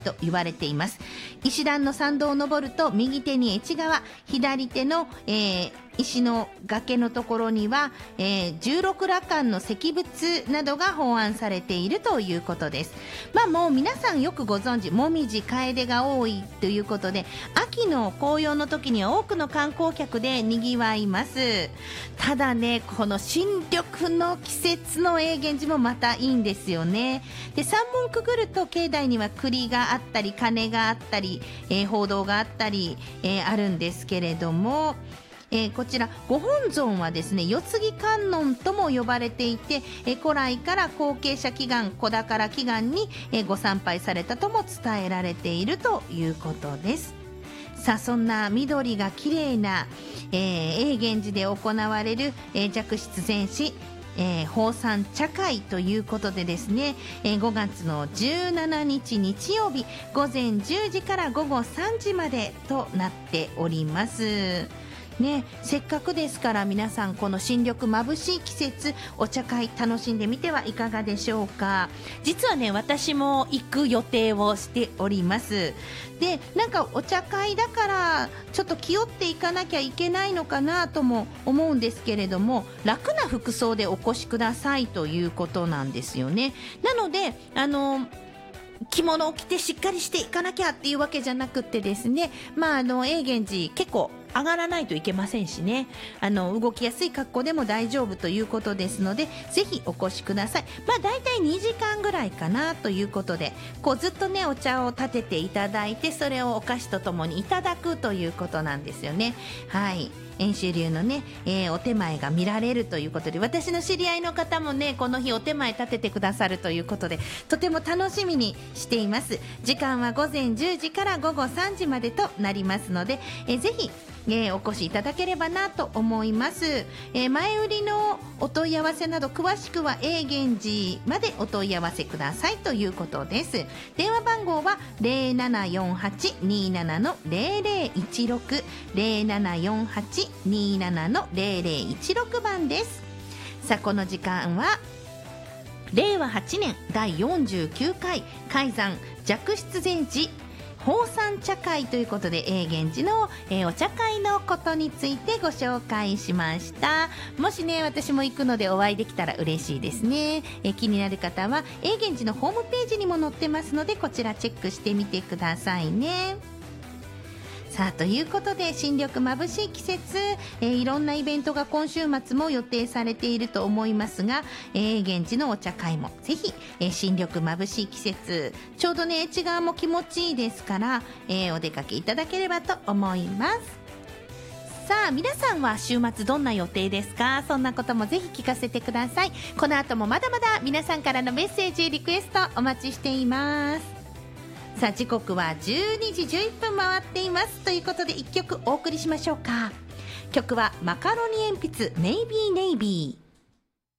と言われています。石段の参道を登ると右手に越川、左手の、石の崖のところには、16羅漢の石仏などが奉安されているということです。もう皆さんよくご存知、もみじ楓が多いということで、秋の紅葉の時には多くの観光客で賑わいます。ただね、この新緑の季節の永源寺もまたいいんですよね。で、山門くぐると境内には栗があったり鐘があったり、報道があったり、あるんですけれども、こちらご本尊はですね、世継ぎ観音とも呼ばれていて、古来から後継者祈願、子宝祈願に、ご参拝されたとも伝えられているということです。さあ、そんな緑が綺麗な、永源寺で行われる、寂室禅師奉賛茶会ということでですね、5月の17日日曜日午前10時から午後3時までとなっておりますね。せっかくですから皆さん、この新緑眩しい季節、お茶会楽しんでみてはいかがでしょうか。実はね、私も行く予定をしております。で、なんかお茶会だからちょっと気負っていかなきゃいけないのかなとも思うんですけれども、楽な服装でお越しくださいということなんですよね。なので着物を着てしっかりしていかなきゃっていうわけじゃなくてですね、永源寺結構上がらないといけませんしね、動きやすい格好でも大丈夫ということですので、ぜひお越しください。だいたい2時間ぐらいかなということで、ずっとねお茶を立てていただいて、それをお菓子とともにいただくということなんですよね。はい、円周流のね、お手前が見られるということで、私の知り合いの方もね、この日お手前立ててくださるということで、とても楽しみにしています。時間は午前10時から午後3時までとなりますので、ぜひお越しいただければなと思います。前売りのお問い合わせなど詳しくは永源寺までお問い合わせくださいということです。電話番号は 074827-0016 074827-0016 番です。さあ、この時間は令和8年第49回開山寂室禅師奉賛茶会ということで、永源寺の、お茶会のことについてご紹介しました。もしね、私も行くのでお会いできたら嬉しいですね。気になる方は永源寺のホームページにも載ってますので、こちらチェックしてみてくださいね。さあ、ということで、新緑眩しい季節、いろんなイベントが今週末も予定されていると思いますが、永源寺のお茶会もぜひ、新緑眩しい季節、ちょうどね、越川も気持ちいいですから、お出かけいただければと思います。さあ、皆さんは週末どんな予定ですか？そんなこともぜひ聞かせてください。この後もまだまだ皆さんからのメッセージ、リクエストお待ちしています。さあ、時刻は12時11分回っています。ということで、1曲お送りしましょうか。曲はマカロニ鉛筆ネイビーネイビー。